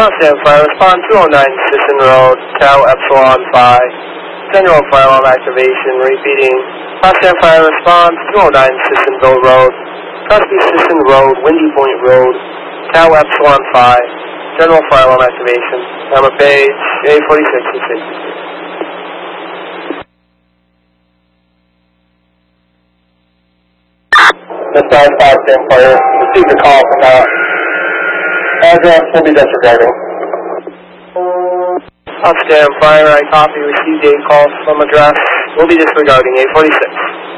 Constant fire response 209 Sisson Road, Tau Epsilon Phi. General fire alarm activation, repeating. Constant fire response 209 Sissonville Road, Crosby Sisson Road, Windy Point Road, Tau Epsilon Phi. General fire alarm activation. Number page A46 and 63. This is 5 stand fire. Received a call from that address. Will be disregarding. Stand fire, I copy, received a call from address. We'll be disregarding A46.